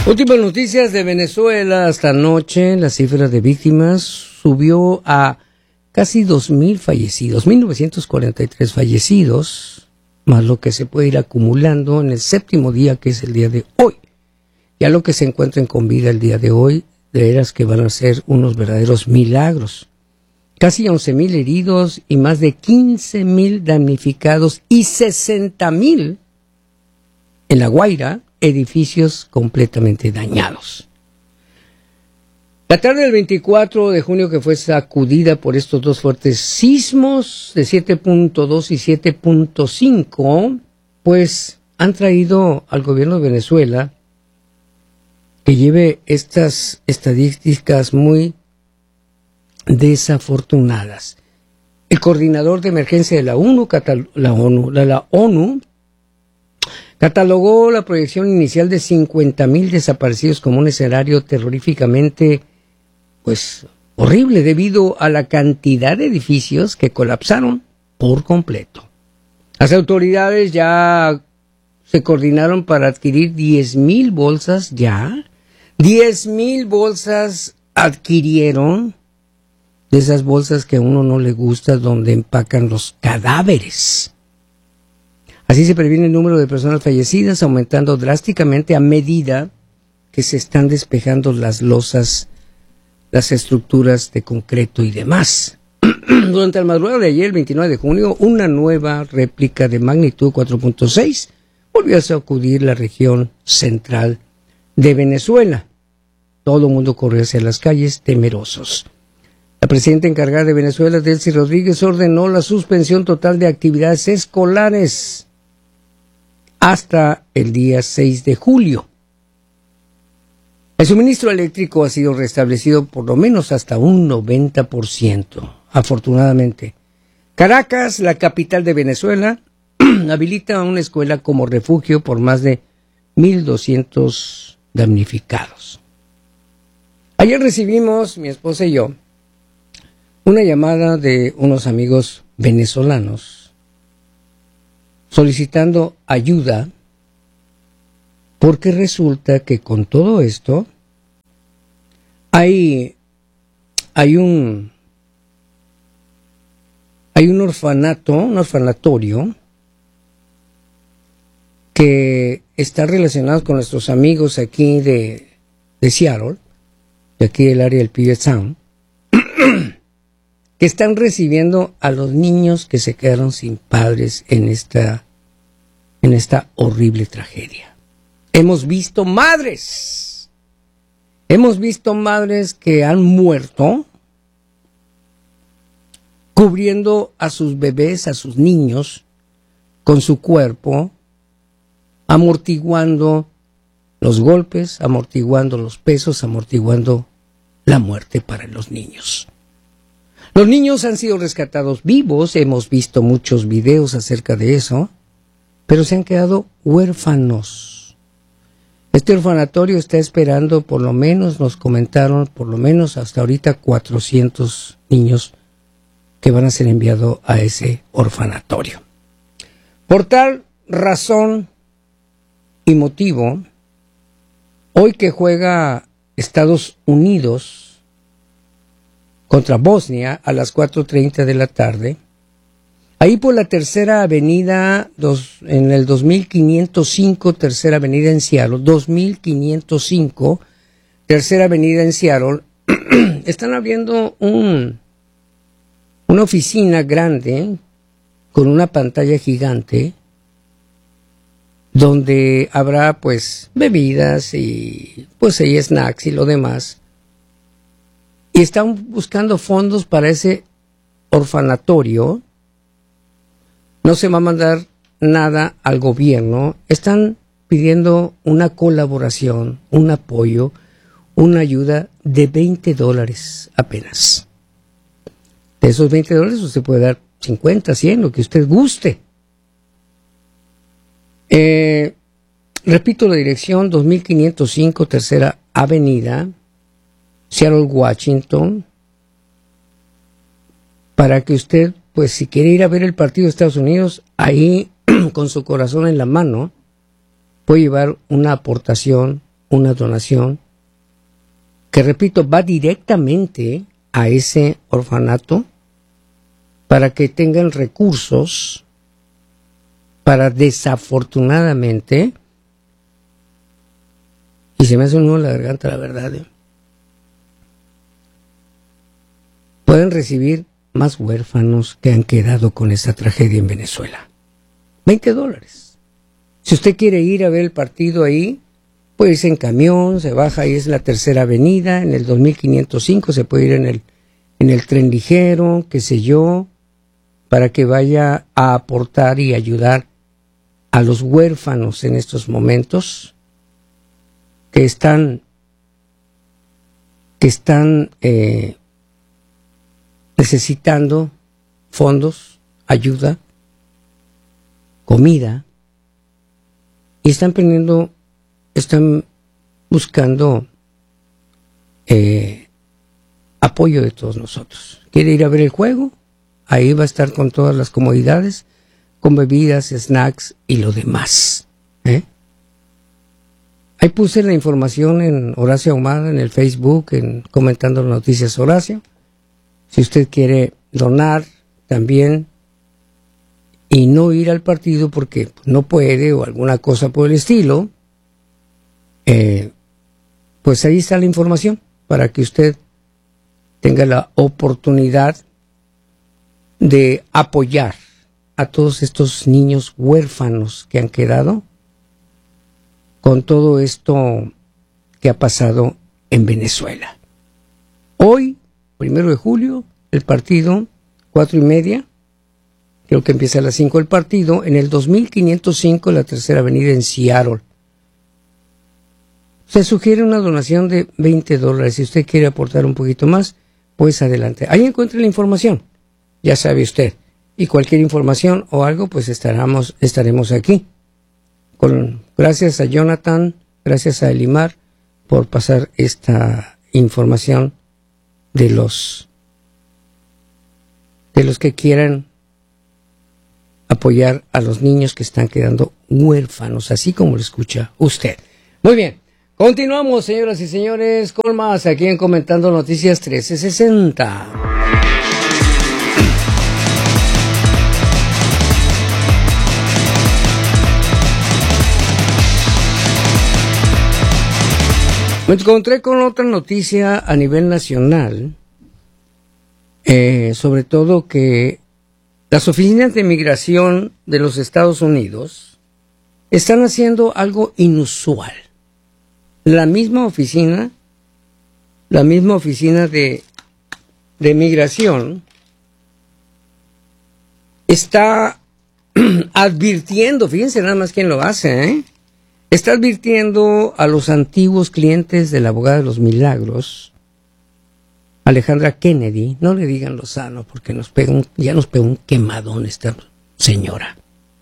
Últimas noticias de Venezuela. Hasta anoche la cifra de víctimas subió a casi 2.000 fallecidos, 1.943 fallecidos, más lo que se puede ir acumulando en el séptimo día, que es el día de hoy. Ya lo que se encuentren con vida el día de hoy, de veras que van a ser unos verdaderos milagros. Casi 11.000 heridos y más de 15.000 damnificados y 60.000 en La Guaira, edificios completamente dañados. La tarde del 24 de junio, que fue sacudida por estos dos fuertes sismos de 7.2 y 7.5, pues han traído al gobierno de Venezuela que lleve estas estadísticas muy desafortunadas. El coordinador de emergencia de la ONU catalogó la proyección inicial de 50.000 desaparecidos como un escenario terroríficamente, pues, horrible debido a la cantidad de edificios que colapsaron por completo. Las autoridades ya se coordinaron para adquirir 10.000 bolsas ya. 10.000 bolsas adquirieron, de esas bolsas que a uno no le gusta, donde empacan los cadáveres. Así se previene el número de personas fallecidas, aumentando drásticamente a medida que se están despejando las losas, las estructuras de concreto y demás. Durante la madrugada de ayer, el 29 de junio, una nueva réplica de magnitud 4.6 volvió a sacudir la región central de Venezuela. Todo el mundo corrió hacia las calles temerosos. La presidenta encargada de Venezuela, Delcy Rodríguez, ordenó la suspensión total de actividades escolares hasta el día 6 de julio. El suministro eléctrico ha sido restablecido por lo menos hasta un 90%, afortunadamente. Caracas, la capital de Venezuela, habilita una escuela como refugio por más de 1.200 damnificados. Ayer recibimos, mi esposa y yo, una llamada de unos amigos venezolanos solicitando ayuda, porque resulta que con todo esto hay un orfanatorio que está relacionado con nuestros amigos aquí de Seattle, de aquí del área del Puget Sound, que están recibiendo a los niños que se quedaron sin padres en esta horrible tragedia. Hemos visto madres que han muerto cubriendo a sus bebés, a sus niños, con su cuerpo, amortiguando los golpes, amortiguando los pesos, amortiguando la muerte para los niños. Los niños han sido rescatados vivos, hemos visto muchos videos acerca de eso, pero se han quedado huérfanos. Este orfanatorio está esperando, por lo menos, nos comentaron, por lo menos hasta ahorita 400 niños que van a ser enviados a ese orfanatorio. Por tal razón y motivo, hoy que juega Estados Unidos contra Bosnia a las 4:30 de la tarde, ahí por la Tercera Avenida, en el 2505, Tercera Avenida en Seattle, 2505, Tercera Avenida en Seattle, están abriendo una oficina grande con una pantalla gigante donde habrá pues bebidas y pues hay snacks y lo demás. Y están buscando fondos para ese orfanatorio. No se va a mandar nada al gobierno. Están pidiendo una colaboración, un apoyo, una ayuda de $20 apenas. De esos $20 usted puede dar 50, 100, lo que usted guste. Repito la dirección: 2505 Tercera Avenida, Seattle, Washington, para que usted, pues si quiere ir a ver el partido de Estados Unidos, ahí con su corazón en la mano, puede llevar una aportación una donación que, repito, va directamente a ese orfanato para que tengan recursos para, desafortunadamente, y se me hace un nudo en la garganta, la verdad, pueden recibir más huérfanos que han quedado con esta tragedia en Venezuela. $20. Si usted quiere ir a ver el partido ahí, puede irse en camión, se baja, ahí es la Tercera Avenida, en el 2505, se puede ir en el tren ligero, qué sé yo, para que vaya a aportar y ayudar a los huérfanos en estos momentos que están necesitando fondos, ayuda, comida, y están buscando apoyo de todos nosotros. ¿Quiere ir a ver el juego? Ahí va a estar con todas las comodidades, con bebidas, snacks y lo demás. Ahí puse la información en Horacio Ahumada, en el Facebook, en Comentando Noticias Horacio. Si usted quiere donar también y no ir al partido porque no puede o alguna cosa por el estilo, pues ahí está la información para que usted tenga la oportunidad de apoyar a todos estos niños huérfanos que han quedado con todo esto que ha pasado en Venezuela. Hoy, 1 de julio, el partido, 4:30, creo que empieza a las 5 el partido, en el 2505, la Tercera Avenida en Seattle. Se sugiere una donación de $20. Si usted quiere aportar un poquito más, pues adelante. Ahí encuentra la información, ya sabe usted. Y cualquier información o algo, pues estaremos aquí. Gracias a Jonathan, gracias a Elimar por pasar esta información de los que quieran apoyar a los niños que están quedando huérfanos, así como lo escucha usted. Muy bien, continuamos, señoras y señores, con más aquí en Comentando Noticias 1360. Me encontré con otra noticia a nivel nacional, sobre todo que las oficinas de migración de los Estados Unidos están haciendo algo inusual. La misma oficina de migración está advirtiendo, fíjense nada más quién lo hace, está advirtiendo a los antiguos clientes de la abogada de los milagros, Alejandra Kennedy, no le digan Lozano porque ya nos pegó un quemadón esta señora.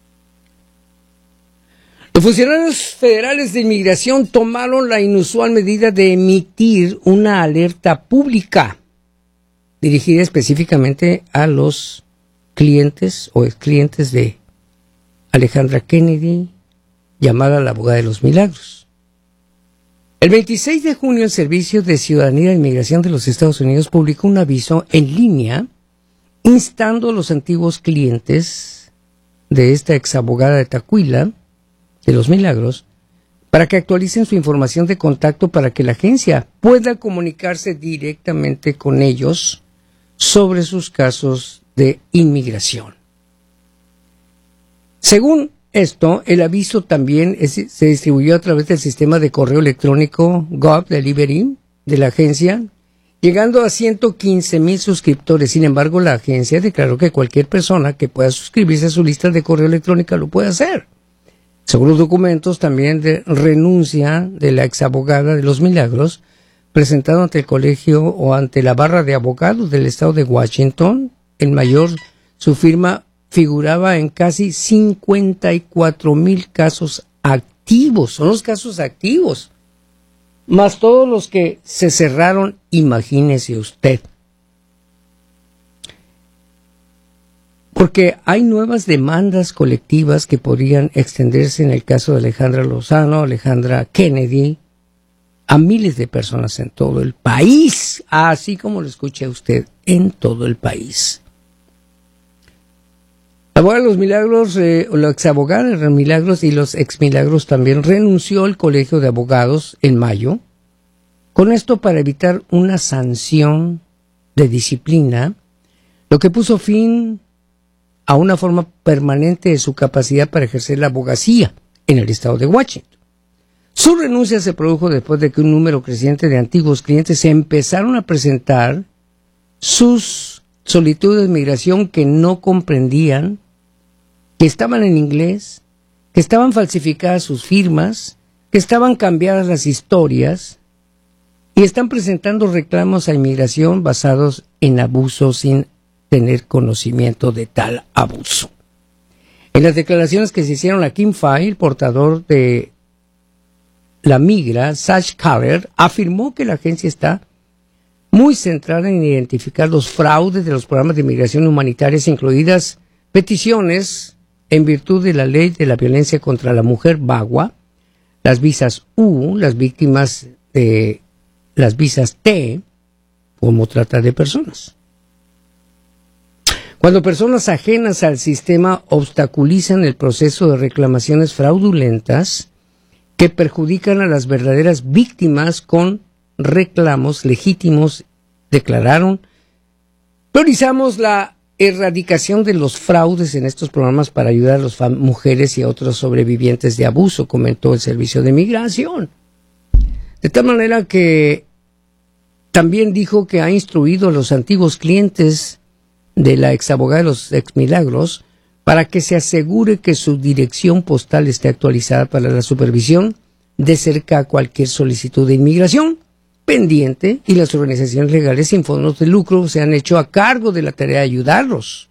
Los funcionarios federales de inmigración tomaron la inusual medida de emitir una alerta pública dirigida específicamente a los clientes o exclientes de Alejandra Kennedy, llamada la abogada de los milagros. El 26 de junio, el Servicio de Ciudadanía e Inmigración de los Estados Unidos publicó un aviso en línea instando a los antiguos clientes de esta exabogada de Tacuila, de los milagros, para que actualicen su información de contacto para que la agencia pueda comunicarse directamente con ellos sobre sus casos de inmigración. Según esto, el aviso también se distribuyó a través del sistema de correo electrónico Gov Delivery de la agencia, llegando a 115,000 suscriptores. Sin embargo, la agencia declaró que cualquier persona que pueda suscribirse a su lista de correo electrónica lo puede hacer. Según los documentos también de renuncia de la exabogada de los milagros, presentado ante el colegio o ante la barra de abogados del estado de Washington, el mayor, su firma figuraba en casi 54,000 casos activos. Son los casos activos, más todos los que se cerraron, imagínese usted. Porque hay nuevas demandas colectivas que podrían extenderse en el caso de Alejandra Lozano, Alejandra Kennedy, a miles de personas en todo el país, así como lo escucha usted, en todo el país. La abogada de los Milagros, la exabogada de los Milagros y los exmilagros también renunció al Colegio de Abogados en mayo, con esto para evitar una sanción de disciplina, lo que puso fin a una forma permanente de su capacidad para ejercer la abogacía en el estado de Washington. Su renuncia se produjo después de que un número creciente de antiguos clientes se empezaron a presentar sus solicitudes de migración que no comprendían, que estaban en inglés, que estaban falsificadas sus firmas, que estaban cambiadas las historias y están presentando reclamos a inmigración basados en abuso sin tener conocimiento de tal abuso. En las declaraciones que se hicieron a Kim Fay, el portador de la migra, Sash Carter, afirmó que la agencia está muy centrada en identificar los fraudes de los programas de inmigración humanitarias, incluidas peticiones en virtud de la ley de la violencia contra la mujer VAWA, las visas U, las víctimas de las visas T, como trata de personas. Cuando personas ajenas al sistema obstaculizan el proceso de reclamaciones fraudulentas que perjudican a las verdaderas víctimas con reclamos legítimos, declararon, priorizamos la erradicación de los fraudes en estos programas para ayudar a las mujeres y a otros sobrevivientes de abuso, comentó el Servicio de Migración. De tal manera que también dijo que ha instruido a los antiguos clientes de la exabogada de los exmilagros para que se asegure que su dirección postal esté actualizada para la supervisión de cerca a cualquier solicitud de inmigración pendiente, y las organizaciones legales sin fondos de lucro se han hecho a cargo de la tarea de ayudarlos.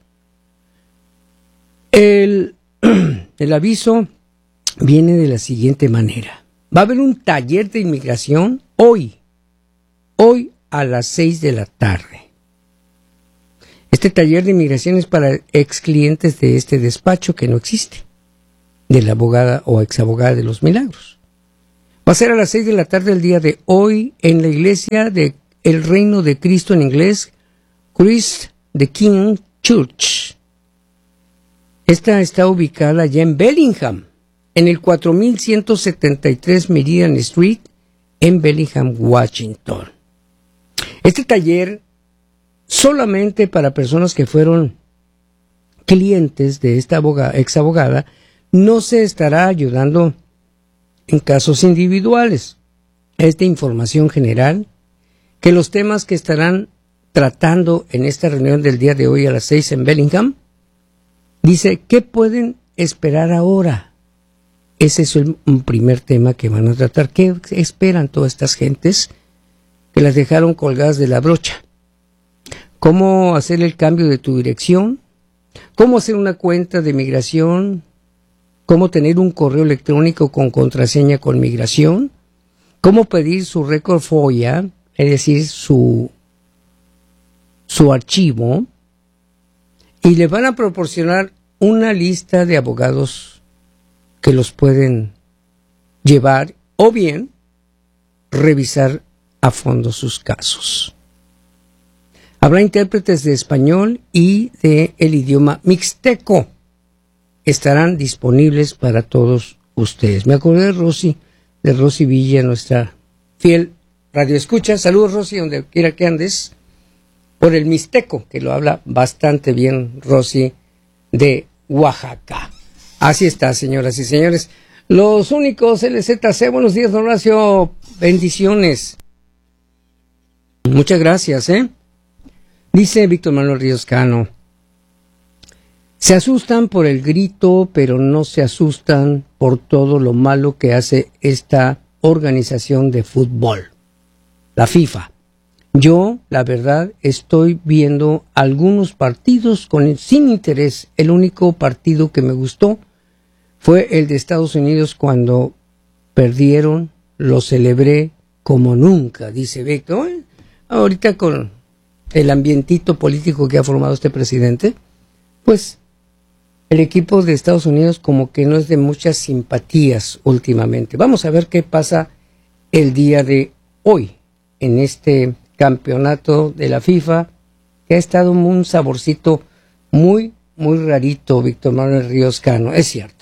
El aviso viene de la siguiente manera. Va a haber un taller de inmigración hoy a las 6 de la tarde. Este taller de inmigración es para ex clientes de este despacho que no existe, de la abogada o exabogada de los Milagros. Va a ser a las 6 de la tarde el día de hoy en la iglesia de El Reino de Cristo, en inglés, Christ the King Church. Esta está ubicada allá en Bellingham, en el 4173 Meridian Street, en Bellingham, Washington. Este taller solamente para personas que fueron clientes de esta exabogada, no se estará ayudando en casos individuales. Es de información general que los temas que estarán tratando en esta reunión del día de hoy a las 6 en Bellingham, dice, ¿qué pueden esperar ahora? Ese es un primer tema que van a tratar. ¿Qué esperan todas estas gentes que las dejaron colgadas de la brocha? ¿Cómo hacer el cambio de tu dirección? ¿Cómo hacer una cuenta de migración? ¿Cómo tener un correo electrónico con contraseña con migración? ¿Cómo pedir su récord FOIA, es decir, su archivo? Y le van a proporcionar una lista de abogados que los pueden llevar o bien revisar a fondo sus casos. Habrá intérpretes de español y de el idioma mixteco. Estarán disponibles para todos ustedes. Me acordé de Rosy Villa, nuestra fiel radioescucha. Saludos, Rosy, donde quiera que andes, por el mixteco, que lo habla bastante bien Rosy de Oaxaca. Así está, señoras y señores. Los únicos LZC. Buenos días, don Horacio. Bendiciones. Muchas gracias, Dice Víctor Manuel Ríos Cano, se asustan por el grito, pero no se asustan por todo lo malo que hace esta organización de fútbol, la FIFA. Yo, la verdad, estoy viendo algunos partidos sin interés. El único partido que me gustó fue el de Estados Unidos cuando perdieron, lo celebré como nunca, dice Víctor. Ahorita con el ambientito político que ha formado este presidente, pues el equipo de Estados Unidos como que no es de muchas simpatías últimamente. Vamos a ver qué pasa el día de hoy en este campeonato de la FIFA, que ha estado un saborcito muy, muy rarito, Víctor Manuel Ríos Cano, es cierto.